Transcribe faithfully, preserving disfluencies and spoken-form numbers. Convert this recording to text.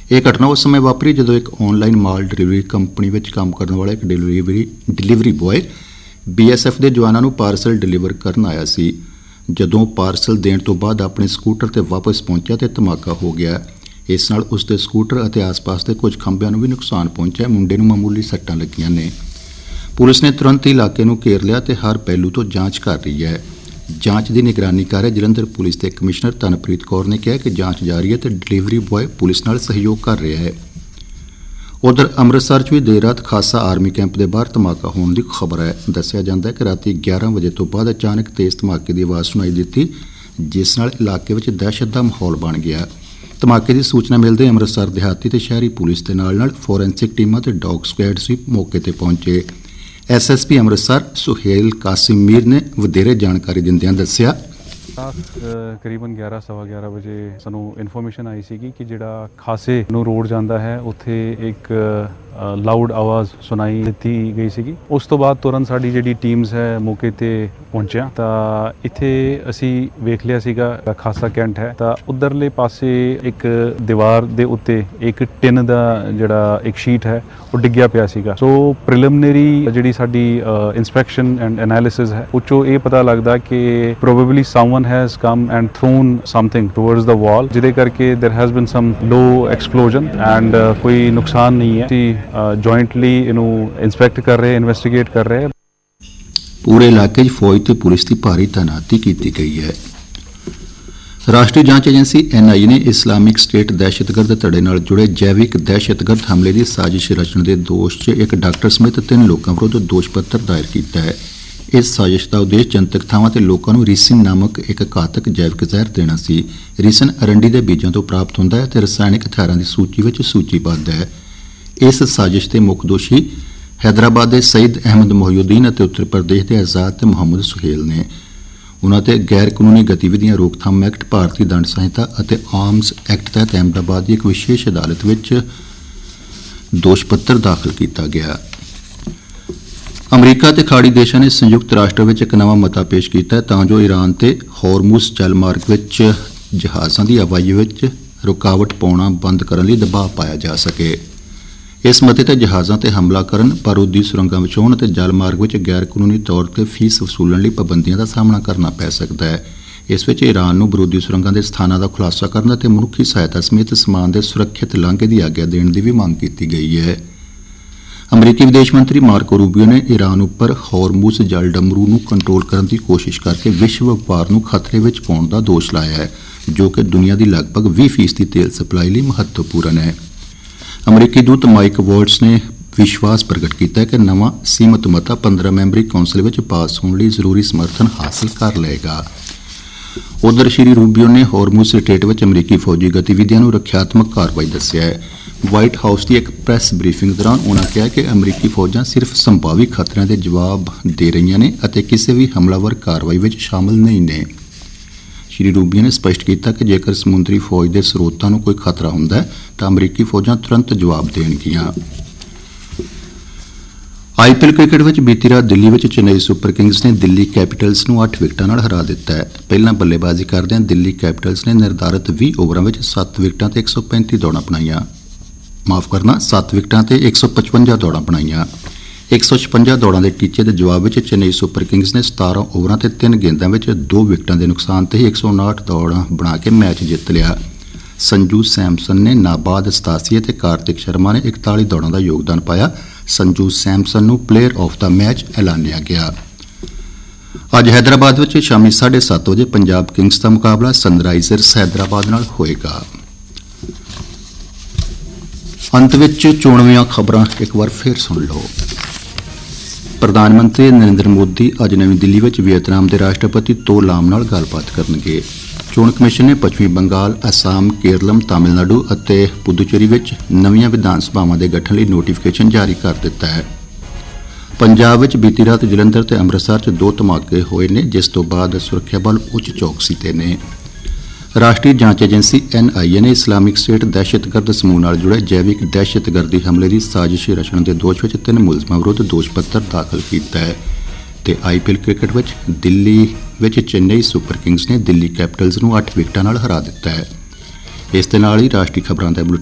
ਇਹ ਘਟਨਾ ਉਸ ਸਮੇਂ ਵਾਪਰੀ ਜਦੋਂ ਇੱਕ ਆਨਲਾਈਨ ਮਾਲ ਡਿਲੀਵਰੀ ਕੰਪਨੀ ਵਿੱਚ ਕੰਮ ਕਰਨ ਵਾਲਾ ਇੱਕ delivery delivery boy B S F ਦੇ ਜਵਾਨਾਂ ਨੂੰ ਪਾਰਸਲ ਡਿਲੀਵਰ ਕਰਨ ਆਇਆ ਸੀ। ਜਦੋਂ ਪਾਰਸਲ ਦੇਣ ਤੋਂ ਬਾਅਦ ਆਪਣੇ ਸਕੂਟਰ ਤੇ ਵਾਪਸ ਪਹੁੰਚਿਆ ਤੇ ਧਮਾਕਾ ਹੋ ਗਿਆ। ਇਸ ਨਾਲ ਉਸ ਦੇ ਸਕੂਟਰ ਅਤੇ ਆਸ-ਪਾਸ ਦੇ ਕੁਝ ਖੰਭਿਆਂ ਨੂੰ ਵੀ ਨੁਕਸਾਨ ਪਹੁੰਚਿਆ। ਮੁੰਡੇ ਨੂੰ ਮਾਮੂਲੀ ਸੱਟਾਂ ਲੱਗੀਆਂ ਨੇ। ਪੁਲਿਸ ਨੇ ਤੁਰੰਤ ਇਲਾਕੇ ਨੂੰ ਘੇਰ ਲਿਆ ਤੇ ਹਰ ਪਹਿਲੂ ਤੋਂ ਜਾਂਚ ਕਰ ਰਹੀ ਹੈ। ਜਾਂਚ ਦੀ ਨਿਗਰਾਨੀ ਕਰ ਰਹੇ ਜਲੰਧਰ ਪੁਲਿਸ ਦੇ ਕਮਿਸ਼ਨਰ ਤਨਪ੍ਰੀਤ ਕੌਰ ਨੇ ਕਿਹਾ ਕਿ ਜਾਂਚ ਜਾਰੀ ਹੈ ਤੇ ਡਿਲੀਵਰੀ ਬॉय ਪੁਲਿਸ ਨਾਲ ਸਹਿਯੋਗ ਕਰ ਰਿਹਾ ਹੈ। ਉਧਰ ਅੰਮ੍ਰਿਤਸਰ 'ਚ ਵੀ ਦੇਰ ਰਾਤ ਖਾਸਾ ਆਰਮੀ ਕੈਂਪ ਦੇ ਬਾਹਰ ਧਮਾਕਾ ਹੋਣ ਦੀ ਖਬਰ ਹੈ। ਦੱਸਿਆ ਜਾਂਦਾ ਹੈ ਕਿ ਰਾਤੀ ਗਿਆਰਾਂ ਵਜੇ ਤੋਂ ਬਾਅਦ ਅਚਾਨਕ ਤੇਜ਼ ਧਮਾਕੇ ਦੀ ਆਵਾਜ਼ ਸੁਣਾਈ ਦਿੱਤੀ, ਜਿਸ ਨਾਲ ਇਲਾਕੇ ਵਿੱਚ ਦਹਿਸ਼ਤ ਦਾ ਮਾਹੌਲ ਬਣ ਗਿਆ। ਧਮਾਕੇ ਦੀ ਸੂਚਨਾ ਮਿਲਦੇ ਅੰਮ੍ਰਿਤਸਰ ਦਿਹਾਤੀ ਤੇ ਸ਼ਹਿਰੀ ਪੁਲਿਸ ਦੇ ਨਾਲ ਨਾਲ ਫੋਰੈਂਸਿਕ ਟੀਮਾਂ ਤੇ ਡੌਗ ਸਕੁਐਡਸ ਵੀ ਮੌਕੇ ਤੇ ਪਹੁੰਚੇ। S S P Amritsar Suhel Qasim Mir ਨੇ ਵਧੇਰੇ ਜਾਣਕਾਰੀ ਦਿੰਦਿਆਂ ਦੱਸਿਆ, ਕਰੀਬਨ ਗਿਆਰਾਂ ਸਵਾ ਗਿਆਰਾਂ ਵਜੇ ਸਾਨੂੰ ਇਨਫੋਰਮੇਸ਼ਨ ਆਈ ਸੀਗੀ ਕਿ ਜਿਹੜਾ ਖਾਸੇ ਨੂੰ ਰੋਡ ਜਾਂਦਾ ਹੈ ਉੱਥੇ ਇੱਕ ਲਾਊਡ ਆਵਾਜ਼ ਸੁਣਾਈ ਦਿੱਤੀ ਗਈ ਸੀਗੀ। ਉਸ ਤੋਂ ਬਾਅਦ ਤੁਰੰਤ ਸਾਡੀ ਜਿਹੜੀ ਟੀਮਸ ਹੈ ਮੌਕੇ ਤੇ ਪਹੁੰਚਿਆ ਤਾਂ ਇੱਥੇ ਅਸੀਂ ਵੇਖ ਲਿਆ ਸੀਗਾ ਖਾਸਾ ਕੈਂਟ ਹੈ ਤਾਂ ਉਧਰਲੇ ਪਾਸੇ ਇੱਕ ਦੀਵਾਰ ਦੇ ਉੱਤੇ ਇੱਕ ਟਿਨ ਦਾ ਜਿਹੜਾ ਇੱਕ ਸ਼ੀਟ ਹੈ ਉਹ ਡਿੱਗਿਆ ਪਿਆ ਸੀਗਾ। ਸੋ ਪ੍ਰੀਲਿਮਿਨਰੀ ਜਿਹੜੀ ਸਾਡੀ ਇਨਸਪੈਕਸ਼ਨ ਐਂਡ ਐਨਾਲਿਸਿਸ ਹੈ ਉਹ 'ਚੋਂ ਇਹ ਪਤਾ ਲੱਗਦਾ ਕਿ probably someone has come and thrown something towards ਦ ਵਾਲ, ਜਿਹਦੇ ਕਰਕੇ ਦੇਰ has been sum low explosion and ਕੋਈ ਨੁਕਸਾਨ ਨਹੀਂ ਹੈ। ਜੁਆਇੰਟਲੀ ਇਹਨੂੰ ਇੰਸਪੈਕਟ ਕਰ ਰਹੇ, ਇਨਵੈਸਟੀਗੇਟ ਕਰ ਰਹੇ। ਪੂਰੇ ਇਲਾਕੇ 'ਚ ਫੌਜ ਤੇ ਪੁਲਿਸ ਦੀ ਭਾਰੀ ਤਾਇਨਾਤੀ ਕੀਤੀ ਗਈ ਹੈ। ਰਾਸ਼ਟਰੀ ਜਾਂਚ ਏਜੰਸੀ ਐਨ ਆਈ ਏ ਨੇ ਇਸਲਾਮਿਕ ਸਟੇਟ ਦਹਿਸ਼ਤਗਰਦ ਧੜੇ ਨਾਲ ਜੁੜੇ ਜੈਵਿਕ ਦਹਿਸ਼ਤਗਰਦ ਹਮਲੇ ਦੀ ਸਾਜ਼ਿਸ਼ ਰਚਣ ਦੇ ਦੋਸ਼ 'ਚ ਇੱਕ ਡਾਕਟਰ ਸਮੇਤ ਤਿੰਨ ਲੋਕਾਂ ਵਿਰੁੱਧ ਦੋਸ਼ ਪੱਤਰ ਦਾਇਰ ਕੀਤਾ ਹੈ। ਇਸ ਸਾਜ਼ਿਸ਼ ਦਾ ਉਦੇਸ਼ ਜਨਤਕ ਥਾਵਾਂ ਤੇ ਲੋਕਾਂ ਨੂੰ ਰੀਸਿਨ ਨਾਮਕ ਇੱਕ ਘਾਤਕ ਜੈਵਿਕ ਜ਼ਹਿਰ ਦੇਣਾ ਸੀ। ਰੀਸਿਨ ਅਰੰਡੀ ਦੇ ਬੀਜਾਂ ਤੋਂ ਪ੍ਰਾਪਤ ਹੁੰਦਾ ਹੈ ਤੇ ਰਸਾਇਣਕ ਹਥਿਆਰਾਂ ਦੀ ਸੂਚੀ ਵਿੱਚ ਸੂਚੀਬੱਧ ਹੈ। ਇਸ ਸਾਜ਼ਿਸ਼ ਦੇ ਮੁੱਖ ਦੋਸ਼ੀ ਹੈਦਰਾਬਾਦ ਦੇ ਸਈਦ ਅਹਿਮਦ ਮੋਹਿਉਦੀਨ ਅਤੇ ਉੱਤਰ ਪ੍ਰਦੇਸ਼ ਦੇ ਆਜ਼ਾਦ ਤੇ ਮੁਹੰਮਦ ਸੁਹੇਲ ਨੇ। ਉਨ੍ਹਾਂ ਤੇ ਗੈਰ ਕਾਨੂੰਨੀ ਗਤੀਵਿਧੀਆਂ ਰੋਕਥਾਮ ਐਕਟ, ਭਾਰਤੀ ਦੰਡ ਸੰਹਿਤਾ ਅਤੇ ਆਰਮਸ ਐਕਟ ਤਹਿਤ ਅਹਿਮਦਾਬਾਦ ਦੀ ਇੱਕ ਵਿਸ਼ੇਸ਼ ਅਦਾਲਤ ਵਿੱਚ ਦੋਸ਼ ਪੱਤਰ ਦਾਖਲ ਕੀਤਾ ਗਿਆ। ਅਮਰੀਕਾ ਤੇ ਖਾੜੀ ਦੇਸ਼ਾਂ ਨੇ ਸੰਯੁਕਤ ਰਾਸ਼ਟਰ ਵਿੱਚ ਇੱਕ ਨਵਾਂ ਮਤਾ ਪੇਸ਼ ਕੀਤਾ ਹੈ ਤਾਂ ਜੋ ਈਰਾਨ ਤੇ ਹੋਰਮੁਜ਼ ਜਲ ਮਾਰਗ ਵਿੱਚ ਜਹਾਜ਼ਾਂ ਦੀ ਆਵਾਜਾਈ ਵਿੱਚ ਰੁਕਾਵਟ ਪਾਉਣਾ ਬੰਦ ਕਰਨ ਲਈ ਦਬਾਅ ਪਾਇਆ ਜਾ ਸਕੇ। ਇਸ ਮਤੇ ਤੇ ਜਹਾਜ਼ਾਂ ਤੇ ਹਮਲਾ ਕਰਨ, ਬਾਰੂਦੀ ਸੁਰੰਗਾਂ ਵਿਛਾਉਣ ਅਤੇ ਜਲ ਮਾਰਗ ਵਿੱਚ ਗੈਰ ਕਾਨੂੰਨੀ ਤੌਰ ਤੇ ਫੀਸ ਵਸੂਲਣ ਲਈ ਪਾਬੰਦੀਆਂ ਦਾ ਸਾਹਮਣਾ ਕਰਨਾ ਪੈ ਸਕਦਾ ਹੈ। ਇਸ ਵਿੱਚ ਈਰਾਨ ਨੂੰ ਬਾਰੂਦੀ ਸੁਰੰਗਾਂ ਦੇ ਸਥਾਨਾਂ ਦਾ ਖੁਲਾਸਾ ਕਰਨ ਅਤੇ ਮਨੁੱਖੀ ਸਹਾਇਤਾ ਸਮੇਤ ਸਮਾਨ ਦੇ ਸੁਰੱਖਿਅਤ ਲਾਂਘੇ ਦੀ ਆਗਿਆ ਦੇਣ ਦੀ ਵੀ ਮੰਗ ਕੀਤੀ ਗਈ ਹੈ। ਅਮਰੀਕੀ ਵਿਦੇਸ਼ ਮੰਤਰੀ ਮਾਰਕੋ ਰੂਬੀਓ ਨੇ ਈਰਾਨ ਉੱਪਰ ਹੋਰਮੁਜ਼ ਜਲ ਡਮਰੂ ਨੂੰ ਕੰਟਰੋਲ ਕਰਨ ਦੀ ਕੋਸ਼ਿਸ਼ ਕਰਕੇ ਵਿਸ਼ਵ ਵਪਾਰ ਨੂੰ ਖਤਰੇ ਵਿੱਚ ਪਾਉਣ ਦਾ ਦੋਸ਼ ਲਾਇਆ ਹੈ, ਜੋ ਕਿ ਦੁਨੀਆ ਦੀ ਲਗਭਗ ਵੀਹ ਫੀਸਦੀ ਤੇਲ ਸਪਲਾਈ ਲਈ ਮਹੱਤਵਪੂਰਨ ਹੈ। ਅਮਰੀਕੀ ਦੂਤ ਮਾਈਕ ਵਾਲਟਸ ਨੇ ਵਿਸ਼ਵਾਸ ਪ੍ਰਗਟ ਕੀਤਾ ਕਿ ਨਵਾਂ ਸੀਮਤ ਮਤਾ ਪੰਦਰਾਂ ਮੈਂਬਰੀ ਕੌਂਸਲ ਵਿੱਚ ਪਾਸ ਹੋਣ ਲਈ ਜ਼ਰੂਰੀ ਸਮਰਥਨ ਹਾਸਲ ਕਰ ਲਏਗਾ। ਉਧਰ ਸ਼੍ਰੀ ਰੂਬੀਓ ਨੇ ਹੋਰਮੁਜ਼ ਸਟ੍ਰੇਟ ਵਿੱਚ ਅਮਰੀਕੀ ਫੌਜੀ ਗਤੀਵਿਧੀਆਂ ਨੂੰ ਰੱਖਿਆਤਮਕ ਕਾਰਵਾਈ ਦੱਸਿਆ ਹੈ। ਵਾਈਟ ਹਾਊਸ ਦੀ ਇੱਕ ਪ੍ਰੈਸ ਬਰੀਫਿੰਗ ਦੌਰਾਨ ਉਨ੍ਹਾਂ ਕਿਹਾ ਕਿ ਅਮਰੀਕੀ ਫੌਜਾਂ ਸਿਰਫ ਸੰਭਾਵੀ ਖਤਰਿਆਂ ਦੇ ਜਵਾਬ ਦੇ ਰਹੀਆਂ ਨੇ ਅਤੇ ਕਿਸੇ ਵੀ ਹਮਲਾਵਰ ਕਾਰਵਾਈ ਵਿੱਚ ਸ਼ਾਮਲ ਨਹੀਂ ਨੇ। ਸ਼੍ਰੀ ਰੂਬੀਓ ਨੇ ਸਪਸ਼ਟ ਕੀਤਾ ਕਿ ਜੇਕਰ ਸਮੁੰਦਰੀ ਫੌਜ ਦੇ ਸਰੋਤਾਂ ਨੂੰ ਕੋਈ ਖਤਰਾ ਹੁੰਦਾ ਹੈ ਤਾਂ ਅਮਰੀਕੀ ਫੌਜਾਂ ਤੁਰੰਤ ਜਵਾਬ ਦੇਣਗੀਆਂ। ਆਈ ਪੀ ਐਲ ਕ੍ਰਿਕਟ ਵਿੱਚ ਬੀਤੀ ਰਾਤ ਦਿੱਲੀ ਵਿੱਚ ਚੇਨਈ ਸੁਪਰ ਕਿੰਗਜ਼ ਨੇ ਦਿੱਲੀ ਕੈਪੀਟਲਸ ਨੂੰ ਅੱਠ ਵਿਕਟਾਂ ਨਾਲ ਹਰਾ ਦਿੱਤਾ ਹੈ। ਪਹਿਲਾਂ ਬੱਲੇਬਾਜ਼ੀ ਕਰਦਿਆਂ ਦਿੱਲੀ ਕੈਪੀਟਲਸ ਨੇ ਨਿਰਧਾਰਤ ਵੀਹ ਓਵਰਾਂ ਵਿੱਚ ਸੱਤ ਵਿਕਟਾਂ ਤੇ ਇੱਕ ਸੌ ਪੈਂਤੀ ਦੌੜਾਂ ਬਣਾਈਆਂ ਮਾਫ ਕਰਨਾ ਸੱਤ ਵਿਕਟਾਂ ਤੇ ਇੱਕ ਸੌ ਪਚਵੰਜਾ ਦੌੜਾਂ ਬਣਾਈਆਂ। ਇੱਕ ਸੌ ਛਪੰਜਾ ਦੌੜਾਂ ਦੇ ਟੀਚੇ ਦੇ ਜਵਾਬ ਵਿੱਚ ਚੇਨਈ ਸੁਪਰ ਕਿੰਗਜ਼ ਨੇ ਸਤਾਰਾਂ ਓਵਰਾਂ ਤੇ ਤਿੰਨ ਗੇਂਦਾਂ ਵਿੱਚ ਦੋ ਵਿਕਟਾਂ ਦੇ ਨੁਕਸਾਨ ਤੇ ਹੀ ਇੱਕ ਸੌ ਉਨਾਹਠ ਦੌੜਾਂ ਬਣਾ ਕੇ ਮੈਚ ਜਿੱਤ ਲਿਆ। ਸੰਜੂ ਸੈਮਸਨ ਨੇ ਨਾਬਾਦ ਸਤਾਸੀ ਅਤੇ ਕਾਰਤਿਕ ਸ਼ਰਮਾ ਨੇ ਇਕਤਾਲੀ ਦੌੜਾਂ ਦਾ ਯੋਗਦਾਨ ਪਾਇਆ। ਸੰਜੂ ਸੈਮਸਨ ਨੂੰ ਪਲੇਅਰ ਆਫ ਦਾ ਮੈਚ ਐਲਾਨਿਆ ਗਿਆ। ਅੱਜ ਹੈਦਰਾਬਾਦ ਵਿੱਚ ਸ਼ਾਮੀ ਸਾਢੇ ਸੱਤ ਵਜੇ ਪੰਜਾਬ ਕਿੰਗਜ਼ ਦਾ ਮੁਕਾਬਲਾ ਸਨਰਾਈਜ਼ਰਸ ਹੈਦਰਾਬਾਦ ਨਾਲ ਹੋਏਗਾ। ਅੰਤ ਵਿੱਚ ਚੋਣਵੀਆਂ ਖਬਰਾਂ ਇੱਕ ਵਾਰ ਫਿਰ ਸੁਣ ਲਓ। ਪ੍ਰਧਾਨ ਮੰਤਰੀ ਨਰਿੰਦਰ ਮੋਦੀ ਅੱਜ ਨਵੀਂ ਦਿੱਲੀ ਵਿੱਚ ਵੀਅਤਨਾਮ ਦੇ ਰਾਸ਼ਟਰਪਤੀ ਤੋ ਲਾਮ ਨਾਲ ਗੱਲਬਾਤ ਕਰਨਗੇ। ਚੋਣ ਕਮਿਸ਼ਨ ਨੇ ਪੱਛਮੀ ਬੰਗਾਲ, ਅਸਾਮ, ਕੇਰਲਮ, ਤਾਮਿਲਨਾਡੂ ਅਤੇ ਪੁਦੂਚੇਰੀ ਵਿੱਚ ਨਵੀਆਂ ਵਿਧਾਨ ਸਭਾਵਾਂ ਦੇ ਗਠਨ ਲਈ ਨੋਟੀਫਿਕੇਸ਼ਨ ਜਾਰੀ ਕਰ ਦਿੱਤਾ ਹੈ। ਪੰਜਾਬ ਵਿੱਚ ਬੀਤੀ ਰਾਤ ਜਲੰਧਰ ਤੇ ਅੰਮ੍ਰਿਤਸਰ 'ਚ ਦੋ ਧਮਾਕੇ ਹੋਏ ਨੇ, ਜਿਸ ਤੋਂ ਬਾਅਦ ਸੁਰੱਖਿਆ ਬਲ ਉੱਚ ਚੌਕਸੀ ਤੇ ਨੇ। ਰਾਸ਼ਟਰੀ ਜਾਂਚ ਏਜੰਸੀ ਐਨ ਆਈ ਏ ਨੇ ਇਸਲਾਮਿਕ ਸਟੇਟ ਦਹਿਸ਼ਤਗਰਦ ਸਮੂਹ ਨਾਲ ਜੁੜੇ ਜੈਵਿਕ ਦਹਿਸ਼ਤਗਰਦੀ ਹਮਲੇ ਦੀ ਸਾਜ਼ਿਸ਼ ਰਚਣ ਦੇ ਦੋਸ਼ ਵਿੱਚ ਤਿੰਨ ਮੁਲਜ਼ਮਾਂ ਵਿਰੁੱਧ ਦੋਸ਼ ਪੱਤਰ ਦਾਖਲ ਕੀਤਾ ਹੈ। ਤੇ ਆਈ ਪੀ ਐਲ ਕ੍ਰਿਕਟ ਵਿੱਚ ਦਿੱਲੀ ਵਿੱਚ ਚੇਨਈ ਸੁਪਰ ਕਿੰਗਜ਼ ਨੇ ਦਿੱਲੀ ਕੈਪੀਟਲਸ ਨੂੰ ਅੱਠ ਵਿਕਟਾਂ ਨਾਲ ਹਰਾ ਦਿੱਤਾ ਹੈ। ਇਸ ਦੇ ਨਾਲ ਹੀ ਰਾਸ਼ਟਰੀ ਖਬਰਾਂ ਦਾ